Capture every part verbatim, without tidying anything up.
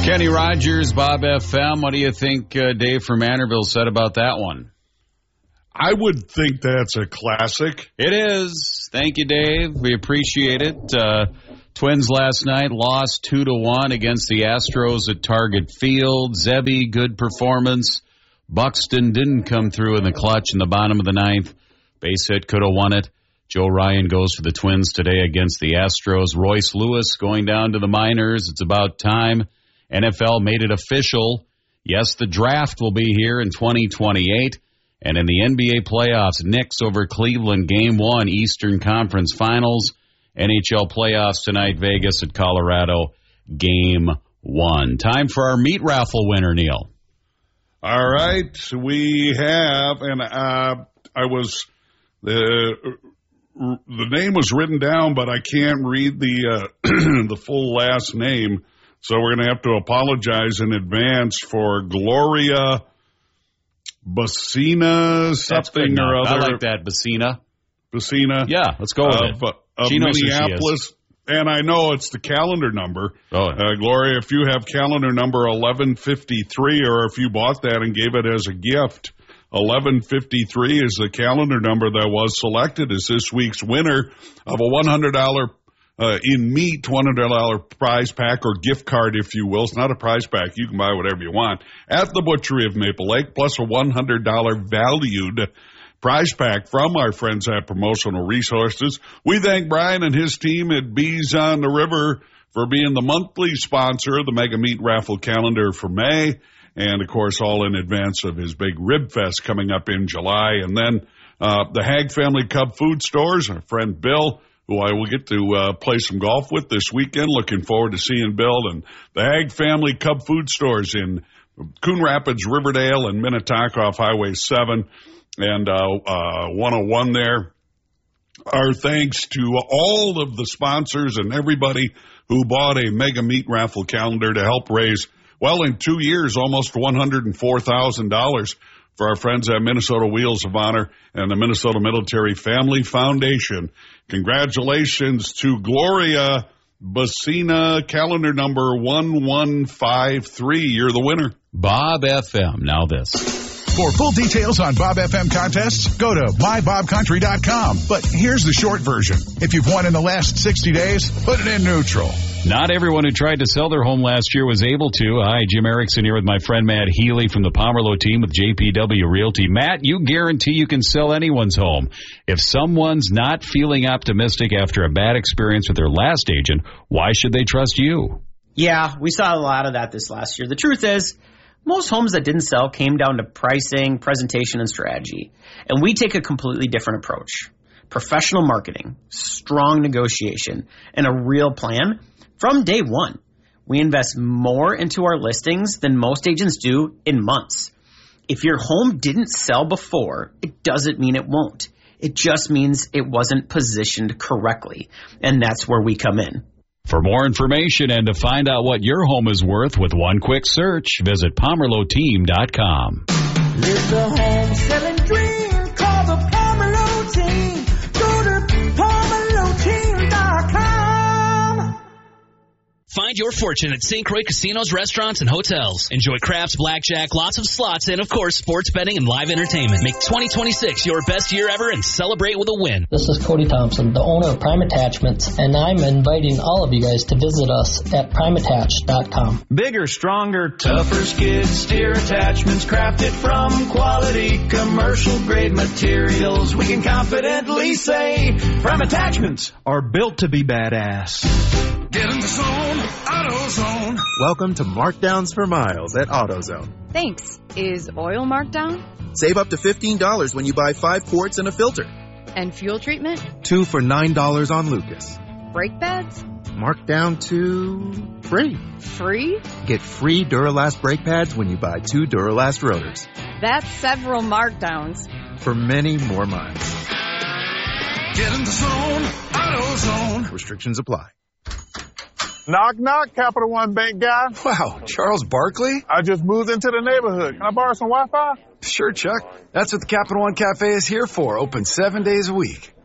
Kenny Rogers, Bob F M. What do you think uh, Dave from Manorville said about that one? I would think that's a classic. It is. Thank you, Dave. We appreciate it. Uh, Twins last night lost two to one against the Astros at Target Field. Zebby, good performance. Buxton didn't come through in the clutch in the bottom of the ninth. Base hit, could have won it. Joe Ryan goes for the Twins today against the Astros. Royce Lewis going down to the minors. It's about time. N F L made it official. Yes, the draft will be here in twenty twenty-eight. And in the N B A playoffs, Knicks over Cleveland, game one, Eastern Conference Finals. N H L playoffs tonight, Vegas at Colorado, game one. Time for our meat raffle winner, Neil. All right, we have, and uh, I was, the the name was written down, but I can't read the uh, the full last name. So we're going to have to apologize in advance for Gloria Bassina something or other. I like that, Bassina. Bassina. Yeah, let's go with of, it. Of she knows Minneapolis. who she is. And I know it's the calendar number. Oh. Uh, Gloria, if you have calendar number eleven fifty-three, or if you bought that and gave it as a gift, eleven fifty-three is the calendar number that was selected as this week's winner of a one hundred dollars Uh, in meat, one hundred dollars prize pack or gift card, if you will. It's not a prize pack. You can buy whatever you want at the Butchery of Maple Lake, plus a one hundred dollars valued prize pack from our friends at Promotional Resources. We thank Brian and his team at Bees on the River for being the monthly sponsor of the Mega Meat Raffle calendar for May. And, of course, all in advance of his big Rib Fest coming up in July. And then uh, the Hag Family Cub Food Stores, our friend Bill, who I will get to uh, play some golf with this weekend. Looking forward to seeing Bill and the Hag Family Cub Food Stores in Coon Rapids, Riverdale, and Minnetonka off Highway seven and uh, uh, one oh one there. Our thanks to all of the sponsors and everybody who bought a Mega Meat Raffle calendar to help raise, well, in two years, almost one hundred four thousand dollars for our friends at Minnesota Wheels of Honor and the Minnesota Military Family Foundation. Congratulations to Gloria Bassina, calendar number one one five three. You're the winner. Bob F M. Now this. For full details on Bob F M contests, go to my bob country dot com. But here's the short version. If you've won in the last sixty days, put it in neutral. Not everyone who tried to sell their home last year was able to. Hi, Jim Erickson here with my friend Matt Healy from the Pomerleau team with J P W Realty. Matt, you guarantee you can sell anyone's home. If someone's not feeling optimistic after a bad experience with their last agent, why should they trust you? Yeah, we saw a lot of that this last year. The truth is, most homes that didn't sell came down to pricing, presentation, and strategy. And we take a completely different approach. Professional marketing, strong negotiation, and a real plan. From day one, we invest more into our listings than most agents do in months. If your home didn't sell before, it doesn't mean it won't. It just means it wasn't positioned correctly. And that's where we come in. For more information and to find out what your home is worth with one quick search, visit pomerleau team dot com. Live the home selling dream. Call the Pomerleau team. Go to pomerleau team dot com. Find your fortune at Saint Croix Casinos, Restaurants, and Hotels. Enjoy craps, blackjack, lots of slots, and, of course, sports betting and live entertainment. Make twenty twenty-six your best year ever and celebrate with a win. This is Cody Thompson, the owner of Prime Attachments, and I'm inviting all of you guys to visit us at prime attach dot com. Bigger, stronger, tougher skid steer attachments crafted from quality commercial-grade materials. We can confidently say Prime Attachments are built to be badass. Get in the zone, AutoZone. Welcome to Markdowns for Miles at AutoZone. Thanks. Is oil marked down? Save up to fifteen dollars when you buy five quarts and a filter. And fuel treatment? Two for nine dollars on Lucas. Brake pads? Marked down to free. Free? Get free Duralast brake pads when you buy two Duralast rotors. That's several markdowns. For many more miles. Get in the zone, AutoZone. Restrictions apply. Knock, knock, Capital One Bank guy. Wow, Charles Barkley? I just moved into the neighborhood. Can I borrow some Wi-Fi? Sure, Chuck. That's what the Capital One Cafe is here for, open seven days a week.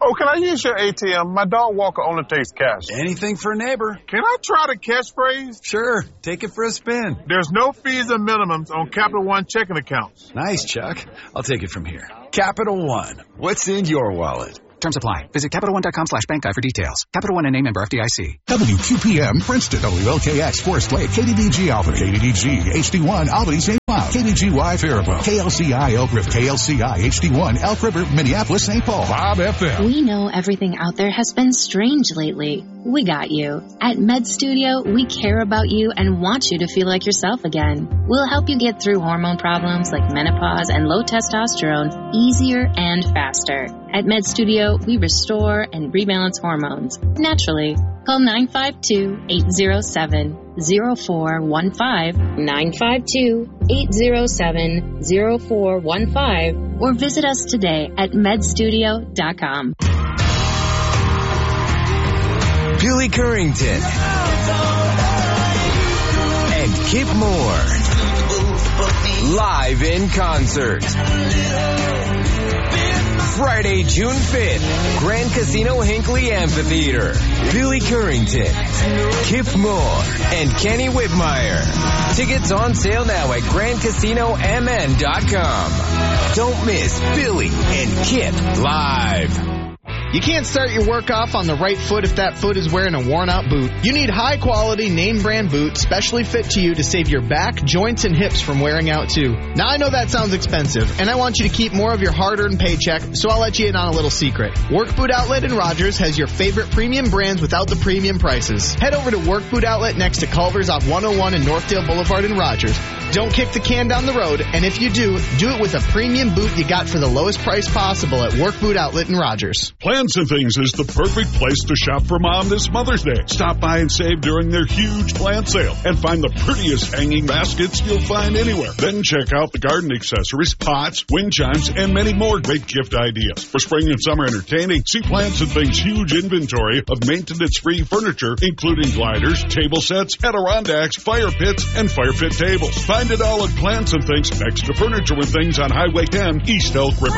Oh, can I use your A T M? My dog walker only takes cash. Anything for a neighbor. Can I try the catchphrase? Sure. Take it for a spin. There's no fees and minimums on Capital One checking accounts. Nice, Chuck. I'll take it from here. Capital One. What's in your wallet? Terms apply. Visit CapitalOne.com slash bank guide for details. Capital One and a member F D I C. W Q P M Princeton, W L K X Forest Lake, K D D G Albany, K D D G H D one Albany Saint Cloud, K D G Y Faribault, K L C I Elk River, K L C I H D one Elk River, Minneapolis, Saint Paul, Bob F M. We know everything out there has been strange lately. We got you. At Med Studio, we care about you and want you to feel like yourself again. We'll help you get through hormone problems like menopause and low testosterone easier and faster. At Med Studio, we restore and rebalance hormones naturally. Call nine five two, eight zero seven, zero four one five, nine five two, eight zero seven, zero four one five, or visit us today at med studio dot com. Billy Currington and Kip Moore live in concert. Friday, June fifth, Grand Casino Hinckley Amphitheater. Billy Currington, Kip Moore, and Kenny Whitmire. Tickets on sale now at grand casino m n dot com. Don't miss Billy and Kip live. You can't start your work off on the right foot if that foot is wearing a worn-out boot. You need high-quality, name-brand boot, specially fit to you to save your back, joints, and hips from wearing out, too. Now, I know that sounds expensive, and I want you to keep more of your hard-earned paycheck, so I'll let you in on a little secret. Work Boot Outlet in Rogers has your favorite premium brands without the premium prices. Head over to Work Boot Outlet next to Culver's off one oh one and Northdale Boulevard in Rogers. Don't kick the can down the road, and if you do, do it with a premium boot you got for the lowest price possible at Work Boot Outlet in Rogers. Plants and Things is the perfect place to shop for Mom this Mother's Day. Stop by and save during their huge plant sale and find the prettiest hanging baskets you'll find anywhere. Then check out the garden accessories, pots, wind chimes, and many more great gift ideas. For spring and summer entertaining, see Plants and Things' huge inventory of maintenance-free furniture, including gliders, table sets, Adirondacks, fire pits, and fire pit tables. Find it all at Plants and Things next to Furniture and Things on Highway ten, East Elk River.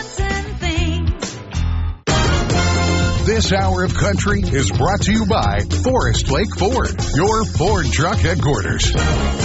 This hour of country is brought to you by Forest Lake Ford, your Ford truck headquarters.